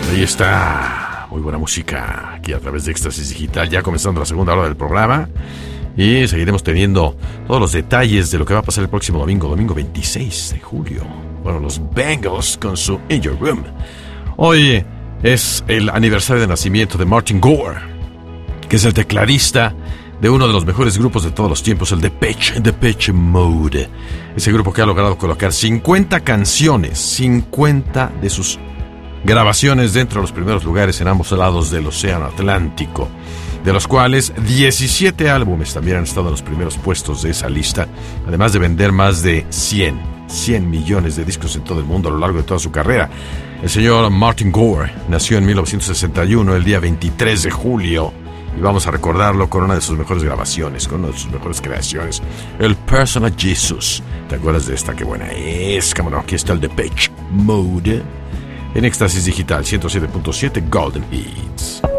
Ahí está, muy buena música aquí a través de Éxtasis Digital, ya comenzando la segunda hora del programa. Y seguiremos teniendo todos los detalles de lo que va a pasar el próximo domingo 26 de julio. Bueno, los Bangles con su In Your Room. Hoy es el aniversario de nacimiento de Martin Gore, que es el tecladista de uno de los mejores grupos de todos los tiempos, el Depeche Mode. Ese grupo que ha logrado colocar 50 canciones, 50 de sus grabaciones dentro de los primeros lugares en ambos lados del Océano Atlántico, de los cuales 17 álbumes también han estado en los primeros puestos de esa lista, además de vender más de 100 millones de discos en todo el mundo a lo largo de toda su carrera. El señor Martin Gore nació en 1961, el día 23 de julio, y vamos a recordarlo con una de sus mejores grabaciones, con una de sus mejores creaciones, el Personal Jesus. ¿Te acuerdas de esta? Qué buena es. Cómo no, aquí está el Depeche Mode en Éxtasis Digital 107.7 Golden Hits.